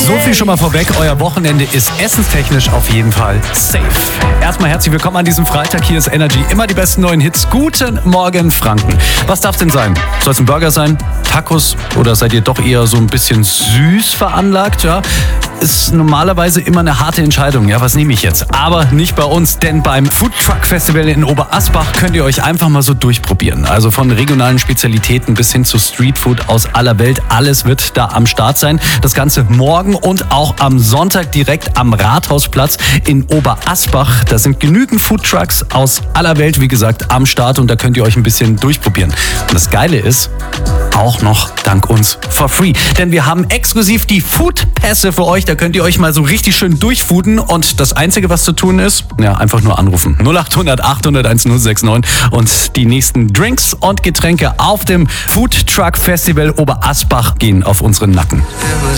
So viel schon mal vorweg, euer Wochenende ist essenstechnisch auf jeden Fall safe. Erstmal herzlich willkommen an diesem Freitag, hier ist Energy, immer die besten neuen Hits. Guten Morgen Franken. Was darf denn sein? Soll es ein Burger sein? Tacos? Oder seid ihr doch eher so ein bisschen süß veranlagt? Ja, ist normalerweise immer eine harte Entscheidung. Ja, was nehme ich jetzt? Aber nicht bei uns, denn beim Food Truck Festival in Oberasbach könnt ihr euch einfach mal so durchprobieren. Also von regionalen Spezialitäten bis hin zu Streetfood aus aller Welt. Alles wird da am Start sein. Das Ganze morgen und auch am Sonntag direkt am Rathausplatz in Oberasbach. Da sind genügend Food Trucks aus aller Welt, wie gesagt, am Start und da könnt ihr euch ein bisschen durchprobieren. Und das Geile ist, auch noch dank uns for free. Denn wir haben exklusiv die Food-Pässe für euch. Da könnt ihr euch mal so richtig schön durchfooden. Und das Einzige, was zu tun ist, ja, einfach nur anrufen. 0800 800 1069 und die nächsten Drinks und Getränke auf dem Food Truck Festival Oberasbach gehen auf unseren Nacken.